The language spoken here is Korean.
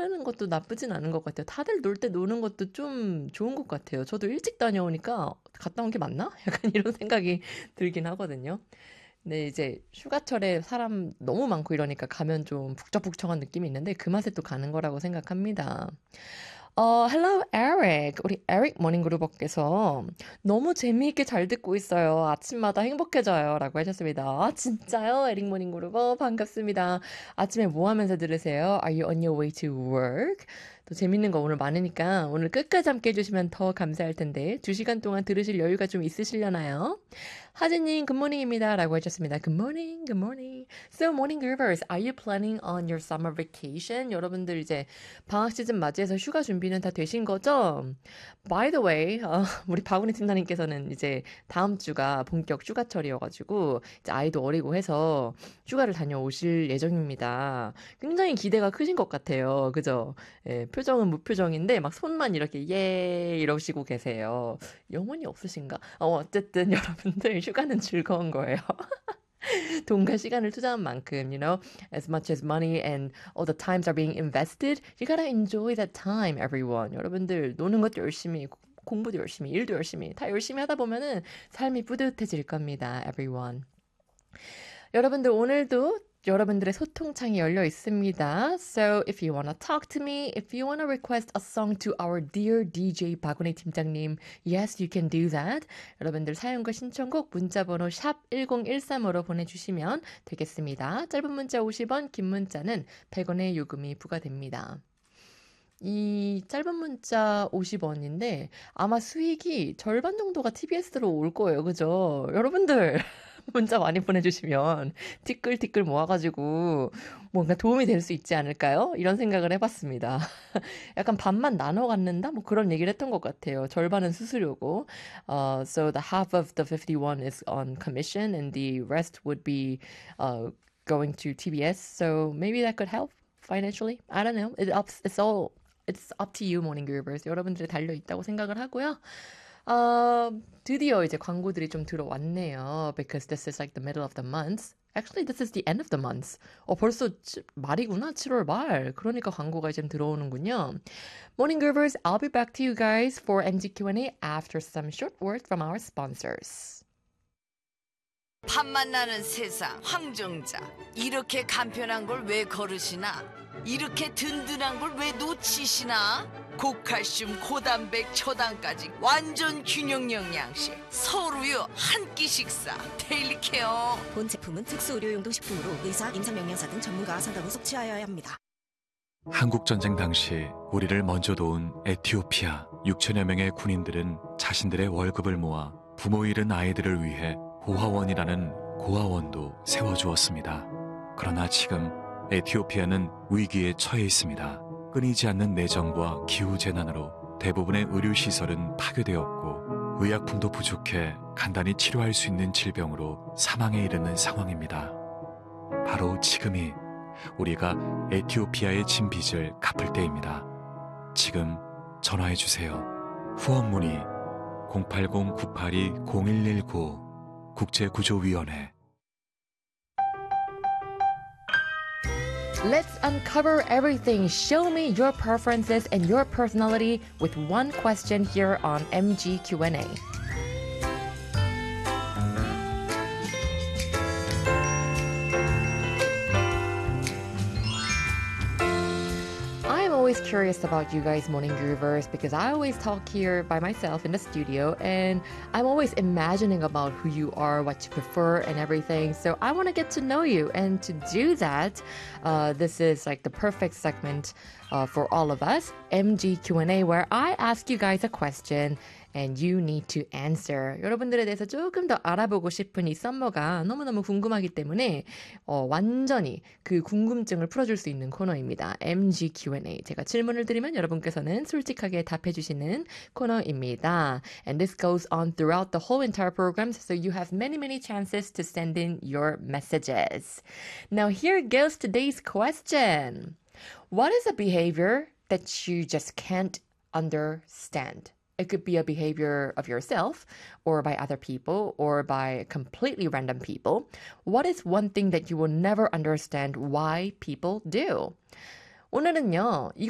하는 것도 나쁘진 않은 것 같아요. 다들 놀 때 노는 것도 좀 좋은 것 같아요. 저도 일찍 다녀오니까 갔다 온 게 맞나? 약간 이런 생각이 들긴 하거든요. 근데 이제 휴가철에 사람 너무 많고 이러니까 가면 좀 북적북적한 느낌이 있는데 그 맛에 또 가는 거라고 생각합니다. hello, Eric. 우리 에릭 모닝그루버께서 너무 재미있게 잘 듣고 있어요. 아침마다 행복해져요. 라고 하셨습니다. 아, 진짜요? 에릭 모닝그루버 반갑습니다. 아침에 뭐 하면서 들으세요? Are you on your way to work? 또 재밌는 거 오늘 많으니까 오늘 끝까지 함께 해주시면 더 감사할 텐데 2시간 동안 들으실 여유가 좀 있으시려나요? 하진님, 굿모닝입니다. 라고 해주셨습니다. Good morning, good morning. So, morning groovers, are you planning on your summer vacation? 여러분들 이제 방학 시즌 맞이해서 휴가 준비는 다 되신 거죠? By the way, 우리 바구니 팀장님께서는 이제 다음 주가 본격 휴가철이어가지고 이제 아이도 어리고 해서 휴가를 다녀오실 예정입니다. 굉장히 기대가 크신 것 같아요. 그죠? 예, 표정은 무표정인데 막 손만 이렇게 예 이러시고 계세요. 영혼이 없으신가? 어쨌든 여러분들 휴가는 즐거운 거예요. 돈과 시간을 투자한 만큼, you know, as much as money and all the times are being invested, you gotta enjoy that time, everyone. 여러분들 노는 것도 열심히, 공부도 열심히, 일도 열심히, 다 열심히 하다 보면은 삶이 뿌듯해질 겁니다, everyone. 여러분들 오늘도 여러분들의 소통창이 열려 있습니다. So if you want to talk to me, if you want to request a song to our dear DJ 박은혜 팀장님, yes, you can do that. 여러분들 사연과 신청곡 문자번호 샵 1013으로 보내주시면 되겠습니다. 짧은 문자 50원, 긴 문자는 100원의 요금이 부과됩니다. 이 짧은 문자 50원인데 아마 수익이 절반 정도가 TBS로 올 거예요. 그죠? 여러분들 문자 많이 보내주시면 티끌티끌 모아가지고 뭔가 도움이 될 수 있지 않을까요? 이런 생각을 해봤습니다. 약간 반만 나눠 갖는다? 뭐 그런 얘기를 했던 것 같아요. 절반은 수수료고. So the half of the 51 is on commission and the rest would be going to TBS. So maybe that could help financially. I don't know. It's up to you, Morning Groovers. 여러분들이 달려있다고 생각을 하고요. 드디어 이제 광고들이 좀 들어왔네요. Because this is like the middle of the month. Actually, this is the end of the month. 벌써 말이구나. 7월 말. 그러니까 광고가 좀 들어오는군요. Morning Groovers, I'll be back to you guys for MG Q&A after some short words from our sponsors. 밥맛 나는 세상 황정자 이렇게 간편한 걸 왜 거르시나 이렇게 든든한 걸 왜 놓치시나 고칼슘 고단백 초당까지 완전 균형 영양식 서울우유 한 끼 식사 데일리 케어 본 제품은 특수 의료용도 식품으로 의사, 임상영양사 등 전문가 상담 후 섭취하여야 합니다. 한국전쟁 당시 우리를 먼저 도운 에티오피아 6천여 명의 군인들은 자신들의 월급을 모아 부모 잃은 아이들을 위해 고아원이라는 고아원도 세워주었습니다. 그러나 지금 에티오피아는 위기에 처해 있습니다. 끊이지 않는 내정과 기후재난으로 대부분의 의료시설은 파괴되었고 의약품도 부족해 간단히 치료할 수 있는 질병으로 사망에 이르는 상황입니다. 바로 지금이 우리가 에티오피아에 진 빚을 갚을 때입니다. 지금 전화해주세요. 후원 문의 080-982-0119 국제구조위원회. Let's uncover everything. Show me your preferences and your personality with one question here on MG Q&A. I'm always curious about you guys, Morning Groovers, because I always talk here by myself in the studio and I'm always imagining about who you are, what you prefer and everything. So I want to get to know you. And to do that, this is like the perfect segment for all of us, MG Q&A, where I ask you guys a question and you need to answer. 여러분들에 대해서 조금 더 알아보고 싶은 이 썸머가 너무너무 궁금하기 때문에 완전히 그 궁금증을 풀어줄 수 있는 코너입니다. MG Q&A. 제가 질문을 드리면 여러분께서는 솔직하게 답해주시는 코너입니다. And this goes on throughout the whole entire program, so you have many, many chances to send in your messages. Now here goes today's question. What is a behavior that you just can't understand? It could be a behavior of yourself or by other people or by completely random people. What is one thing that you will never understand why people do? 오늘은요,